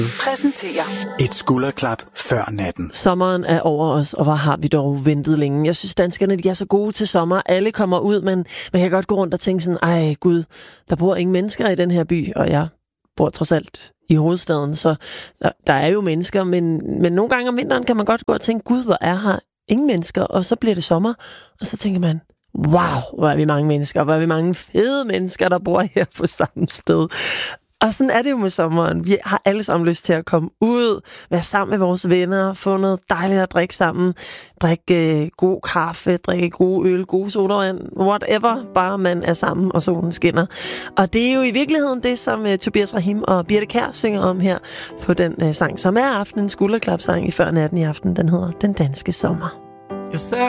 præsenterer et skulderklap før natten. Sommeren er over os, og hvor har vi dog ventet længe. Jeg synes, danskerne de er så gode til sommer. Alle kommer ud, men man kan godt gå rundt og tænke sådan, ej gud, der bor ingen mennesker i den her by, og jeg bor trods alt i hovedstaden, så der er jo mennesker, men nogle gange om vinteren kan man godt gå og tænke, gud, hvor er her ingen mennesker, og så bliver det sommer, og så tænker man, wow, hvor er vi mange mennesker, hvor er vi mange fede mennesker, der bor her på samme sted. Og sådan er det jo med sommeren. Vi har alle sammen lyst til at komme ud, være sammen med vores venner, få noget dejligt at drikke sammen, drikke god kaffe, drikke god øl, god sodavand, whatever, bare man er sammen, og solen skinner. Og det er jo i virkeligheden det, som Tobias Rahim og Birthe Kjær synger om her på den sang, som er aftenens skulderklapsang i Før Natten i aften. Den hedder Den Danske Sommer. Jeg ser